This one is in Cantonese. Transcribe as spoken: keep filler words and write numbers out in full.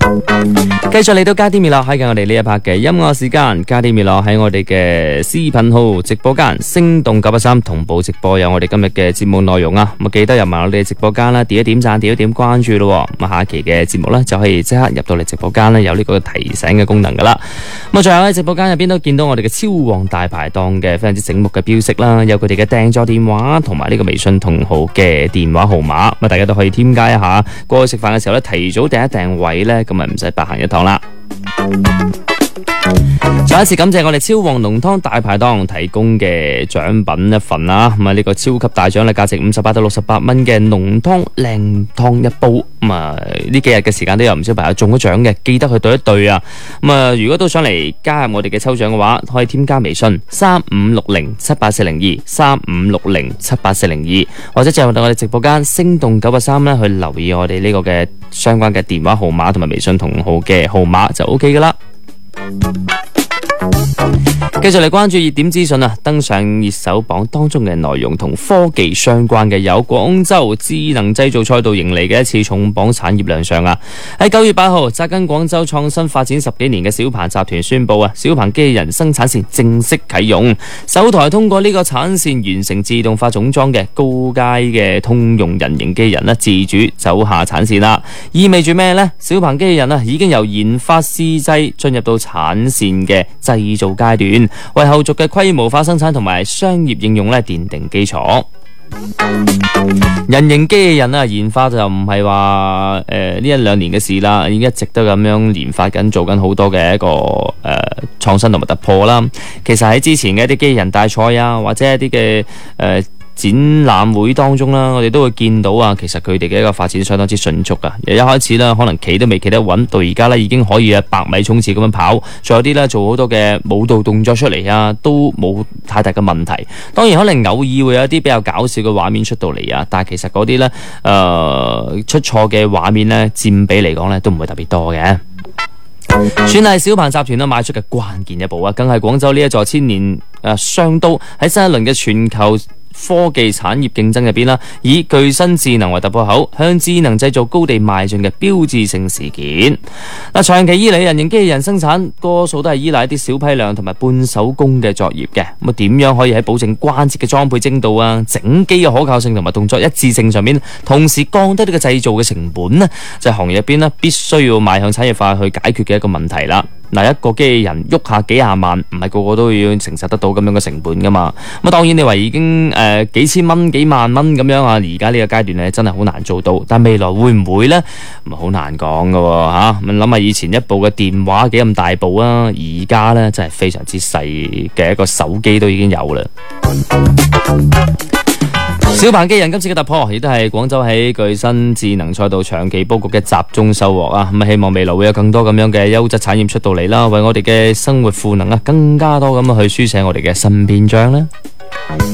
繼續嚟到加啲面樂，喺緊我哋呢一 part 嘅音樂時間。加啲面樂喺我哋嘅視頻號直播間聲動九八三同步直播，有我哋今日嘅節目內容啊。咁記得入埋我哋嘅直播間啦，點一點讚，點一點關注咯。咁下期嘅節目呢，就可以即刻入到嚟直播間呢，有呢個提醒嘅功能噶啦。咁啊，最後喺直播間入邊都見到我哋嘅超旺大排檔嘅非常之醒目嘅標識啦，有佢哋嘅訂座電話同埋呢個微信同號嘅電話號碼。咁大家都可以添加一下，過去食飯嘅時候呢，提早訂一訂位呢，咁啊唔使白行一趟啦。再一次感謝我哋超旺濃湯大排檔提供嘅獎品一份啦，咁啊呢個超級大獎咧，價值五十八到六十八蚊嘅濃湯靚湯一煲，咁啊呢幾日嘅時間都有唔少朋友中咗獎嘅，記得去對一對啊！咁啊如果都想嚟加入我哋嘅抽獎嘅話，可以添加微信三五六零七八四零二三五六零七八四零二，或者進入到我哋直播間聲動九八三咧，去留意我哋呢個嘅相關嘅電話號碼同埋微信同號嘅號碼就 OK 噶啦。繼續嚟關注熱點資訊啊！登上熱搜榜當中嘅內容同科技相關嘅有廣州智能製造賽道迎嚟嘅一次重磅產業亮相啊！喺九月八號，紮根廣州創新發展十幾年嘅小鵬集團宣布啊，小鵬機器人生產線正式啟用，首台通過呢個產線完成自動化總裝嘅高階嘅通用人形機器人呢，自主走下產線啦。意味住咩呢？小鵬機器人啊，已經由研發試製進入到產線嘅製造階段，為後續嘅規模化生產同埋商業應用咧奠定基礎。人形機器人啊，研發就唔係話誒呢一兩年嘅事啦，已經一直都咁樣研發緊，做緊好多嘅一個誒創新同埋突破啦。其實喺之前嘅一啲機器人大賽啊，或者一啲嘅誒。呃展覽會當中啦，我哋都會見到啊，其實佢哋嘅一個發展相當之迅速啊。由一開始啦，可能企都未企得穩，到而家咧已經可以啊百米衝刺咁樣跑，仲有啲咧做好多嘅舞蹈動作出嚟啊，都冇太大嘅問題。當然可能偶爾會有一啲比較搞笑嘅畫面出到嚟啊，但係其實嗰啲咧誒出錯嘅畫面咧佔比嚟講咧都唔會特別多嘅。算係小鵬集團啦邁出嘅關鍵一步啊，更係廣州呢一座千年誒商都喺新一輪嘅全球科技產業競爭入邊啦，以具身智能為突破口，向智能製造高地邁進嘅標誌性事件。嗱，長期以嚟人形機器人生產多數都係依賴一啲小批量同埋半手工嘅作業嘅，咁啊點樣可以喺保證關節嘅裝配精度啊、整機嘅可靠性同埋動作一致性上面，同時降低呢個製造嘅成本呢，就係行業入邊呢必須要邁向產業化去解決嘅一個問題啦。嗱，一個機器人喐下幾廿萬，唔係個個都要承受得到咁樣嘅成本噶嘛。咁啊，當然你話已經誒、呃、幾千蚊、幾萬蚊咁樣啊，而家呢個階段咧真係好難做到。但未來會唔會呢？咁啊，好難講噶吓。咁諗下以前一部嘅電話幾咁大部啊，而家呢真係非常之細嘅一個手機都已經有啦。小鵬機器人今次嘅突破，亦都係廣州喺具身智能賽道長期布局嘅集中收穫啊！咁希望未來會有更多咁樣嘅優質產業出到嚟啦，為我哋嘅生活賦能啊，更加多咁去書寫我哋嘅新篇章啦。